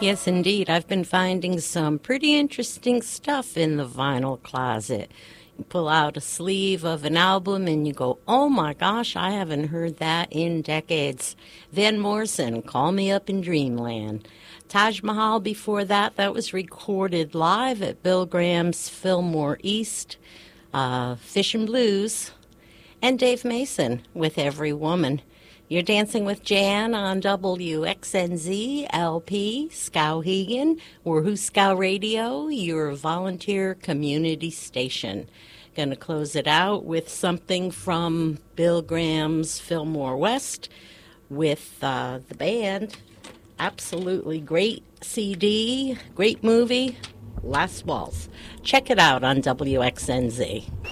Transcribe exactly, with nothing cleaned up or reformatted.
Yes, indeed. I've been finding some pretty interesting stuff in the vinyl closet. You pull out a sleeve of an album and you go, oh my gosh, I haven't heard that in decades. Van Morrison, Call Me Up in Dreamland. Taj Mahal before that, that was recorded live at Bill Graham's Fillmore East. Uh, Fish and Blues. And Dave Mason with Every Woman. You're dancing with Jan on W X N Z L P, Skowhegan, Wahoo Radio, your volunteer community station. Going to close it out with something from Bill Graham's Fillmore West with uh, the band. Absolutely great C D, great movie, Last Waltz. Check it out on W X N Z.